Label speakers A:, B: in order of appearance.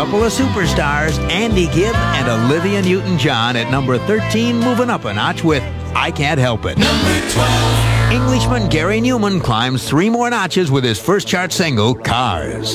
A: couple of superstars, Andy Gibb and Olivia Newton-John, at number 13, moving up a notch with I Can't Help It.
B: Number 12.
A: Englishman Gary Newman climbs 3 more notches with his first chart single, Cars.